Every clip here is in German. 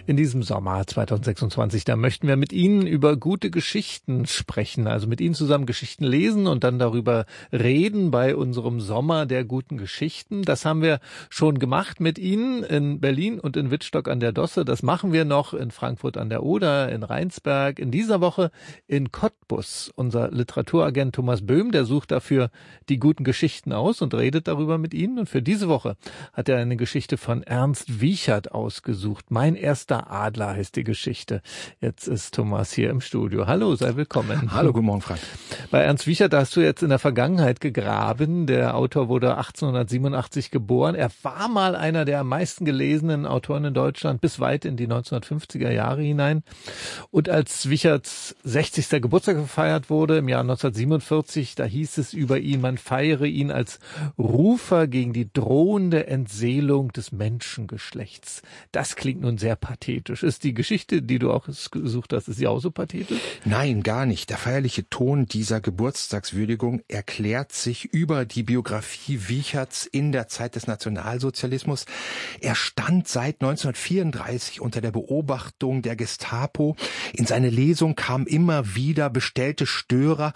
In diesem Sommer 2026, da möchten wir mit Ihnen über gute Geschichten sprechen, also mit Ihnen zusammen Geschichten lesen und dann darüber reden bei unserem Sommer der guten Geschichten. Das haben wir schon gemacht mit Ihnen in Berlin und in Wittstock an der Dosse. Das machen wir noch in Frankfurt an der Oder, in Rheinsberg, in dieser Woche in Cottbus. Unser Literaturagent Thomas Böhm, der sucht dafür die guten Geschichten aus und redet darüber mit Ihnen. Und für diese Woche hat er eine Geschichte von Ernst Wiechert ausgesucht. Mein erster Adler heißt die Geschichte. Jetzt ist Thomas hier im Studio. Hallo, sei willkommen. Hallo, guten Morgen, Frank. Bei Ernst Wiechert hast du jetzt in der Vergangenheit gegraben. Der Autor wurde 1887 geboren. Er war mal einer der am meisten gelesenen Autoren in Deutschland bis weit in die 1950er Jahre hinein. Und als Wiecherts 60. Geburtstag gefeiert wurde im Jahr 1947, da hieß es über ihn, man feiere ihn als Rufer gegen die drohende Entseelung des Menschengeschlechts. Das klingt nun sehr pathetisch. Ist die Geschichte, die du auch gesucht hast, ist sie auch so pathetisch? Nein, gar nicht. Der feierliche Ton dieser Geburtstagswürdigung erklärt sich über die Biografie Wiecherts in der Zeit des Nationalsozialismus. Er stand seit 1934 unter der Beobachtung der Gestapo. In seine Lesung kamen immer wieder bestellte Störer.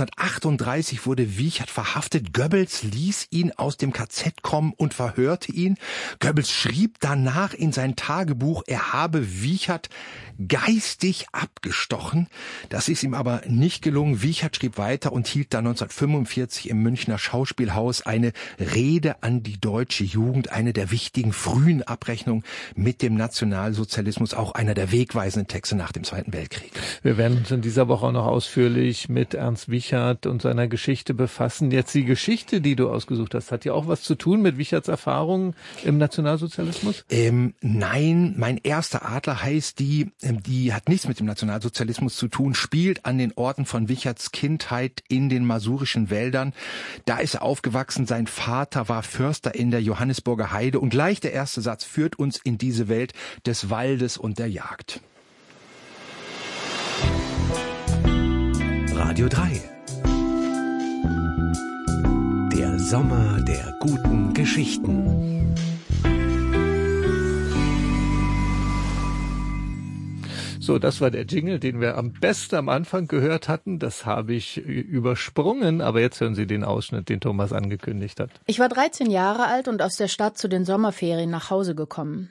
1938 wurde Wiechert verhaftet. Goebbels ließ ihn aus dem KZ kommen und verhörte ihn. Goebbels schrieb danach in sein Tagebuch, er habe Wiechert geistig abgestochen. Das ist ihm aber nicht gelungen. Wiechert schrieb weiter und hielt dann 1945 im Münchner Schauspielhaus eine Rede an die deutsche Jugend, eine der wichtigen frühen Abrechnungen mit dem Nationalsozialismus, auch einer der wegweisenden Texte nach dem Zweiten Weltkrieg. Wir werden uns in dieser Woche auch noch ausführlich mit Ernst Wiechert und seiner Geschichte befassen. Jetzt die Geschichte, die du ausgesucht hast, hat ja auch was zu tun mit Wiecherts Erfahrungen im Nationalsozialismus? Nein, mein erster Adler heißt die hat nichts mit dem Nationalsozialismus zu tun, spielt an den Orten von Wiecherts Kindheit in den masurischen Wäldern. Da ist er aufgewachsen, sein Vater war Förster in der Johannisburger Heide und gleich der erste Satz führt uns in diese Welt des Waldes und der Jagd. Radio 3. Der Sommer der guten Geschichten. So, das war der Jingle, den wir am besten am Anfang gehört hatten. Das habe ich übersprungen, aber jetzt hören Sie den Ausschnitt, den Thomas angekündigt hat. Ich war 13 Jahre alt und aus der Stadt zu den Sommerferien nach Hause gekommen.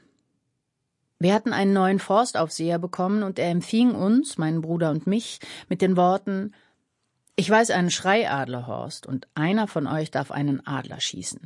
Wir hatten einen neuen Forstaufseher bekommen und er empfing uns, meinen Bruder und mich, mit den Worten: Ich weiß einen Schreiadler, Horst, und einer von euch darf einen Adler schießen.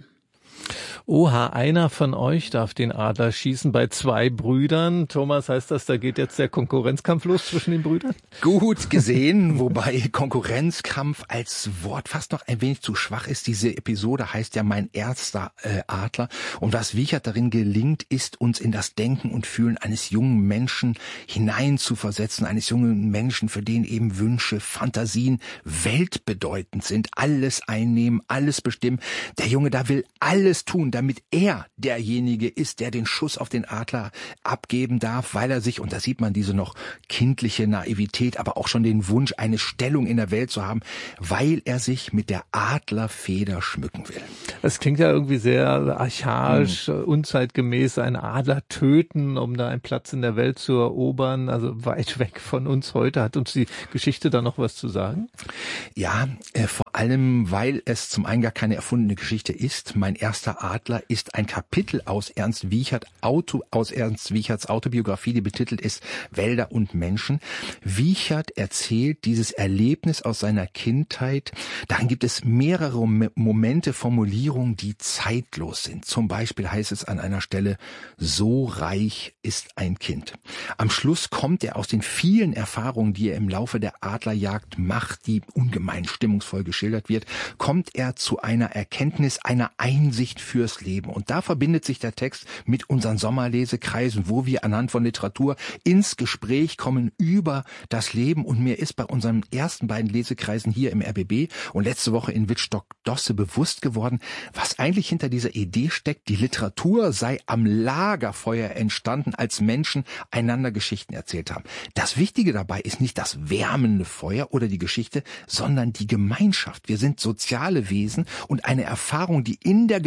Oha, einer von euch darf den Adler schießen bei 2 Brüdern. Thomas, heißt das, da geht jetzt der Konkurrenzkampf los zwischen den Brüdern? Gut gesehen, wobei Konkurrenzkampf als Wort fast noch ein wenig zu schwach ist. Diese Episode heißt ja Mein erster Adler. Und was Wiechert darin gelingt, ist, uns in das Denken und Fühlen eines jungen Menschen hineinzuversetzen. Eines jungen Menschen, für den eben Wünsche, Fantasien weltbedeutend sind. Alles einnehmen, alles bestimmen. Der Junge da will alles tun, damit er derjenige ist, der den Schuss auf den Adler abgeben darf, weil er sich, und da sieht man diese noch kindliche Naivität, aber auch schon den Wunsch, eine Stellung in der Welt zu haben, weil er sich mit der Adlerfeder schmücken will. Das klingt ja irgendwie sehr archaisch, unzeitgemäß, einen Adler töten, um da einen Platz in der Welt zu erobern, also weit weg von uns heute. Hat uns die Geschichte da noch was zu sagen? Ja, vor allem, weil es zum einen gar keine erfundene Geschichte ist. Mein erster Adler ist ein Kapitel aus Ernst Wiecherts Autobiografie, die betitelt ist Wälder und Menschen. Wiechert erzählt dieses Erlebnis aus seiner Kindheit. Darin gibt es mehrere Momente, Formulierungen, die zeitlos sind. Zum Beispiel heißt es an einer Stelle: So reich ist ein Kind. Am Schluss kommt er aus den vielen Erfahrungen, die er im Laufe der Adlerjagd macht, die ungemein stimmungsvoll geschildert wird, kommt er zu einer Erkenntnis, einer Einsicht fürs Leben. Und da verbindet sich der Text mit unseren Sommerlesekreisen, wo wir anhand von Literatur ins Gespräch kommen über das Leben. Und mir ist bei unseren ersten beiden Lesekreisen hier im RBB und letzte Woche in Wittstock-Dosse bewusst geworden, was eigentlich hinter dieser Idee steckt. Die Literatur sei am Lagerfeuer entstanden, als Menschen einander Geschichten erzählt haben. Das Wichtige dabei ist nicht das wärmende Feuer oder die Geschichte, sondern die Gemeinschaft. Wir sind soziale Wesen und eine Erfahrung, die in der Gemeinschaft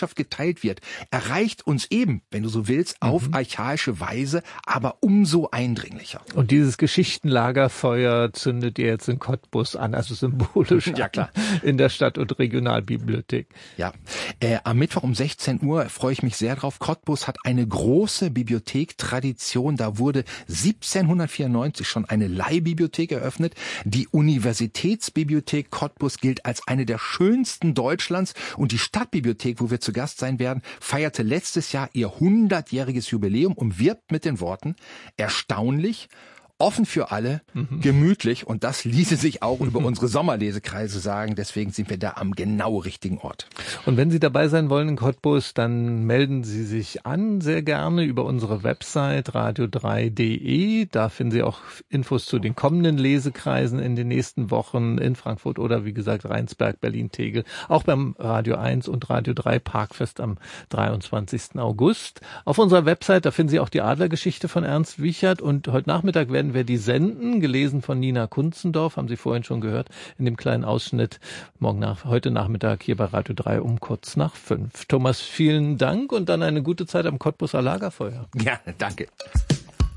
Botschaft geteilt wird, erreicht uns eben, wenn du so willst, auf archaische Weise, aber umso eindringlicher. Und dieses Geschichtenlagerfeuer zündet ihr jetzt in Cottbus an, also symbolisch Ja, klar. in der Stadt- und Regionalbibliothek. Ja, am Mittwoch um 16 Uhr freue ich mich sehr drauf. Cottbus hat eine große Bibliothektradition. Da wurde 1794 schon eine Leihbibliothek eröffnet. Die Universitätsbibliothek Cottbus gilt als eine der schönsten Deutschlands. Und die Stadtbibliothek, wo wir zu Gast sein werden, feierte letztes Jahr ihr 100-jähriges Jubiläum und wirbt mit den Worten: erstaunlich, offen für alle, gemütlich, und das ließe sich auch über unsere Sommerlesekreise sagen. Deswegen sind wir da am genau richtigen Ort. Und wenn Sie dabei sein wollen in Cottbus, dann melden Sie sich an, sehr gerne über unsere Website radio3.de. Da finden Sie auch Infos zu den kommenden Lesekreisen in den nächsten Wochen in Frankfurt oder wie gesagt Rheinsberg, Berlin, Tegel. Auch beim Radio 1 und Radio 3 Parkfest am 23. August. Auf unserer Website, da finden Sie auch die Adlergeschichte von Ernst Wiechert, und heute Nachmittag werden wir die senden, gelesen von Nina Kunzendorf, haben Sie vorhin schon gehört, in dem kleinen Ausschnitt heute Nachmittag hier bei Radio 3 um kurz nach 5. Thomas, vielen Dank und dann eine gute Zeit am Cottbuser Lagerfeuer. Gerne, danke.